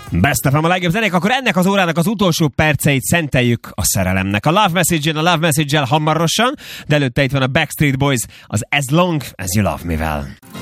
Best of a legjobb zenék, akkor ennek az órának az utolsó perceit szenteljük a szerelemnek. A Love Message-el hamarosan, de előtte itt van a Backstreet Boys az As Long As You Love Me-vel.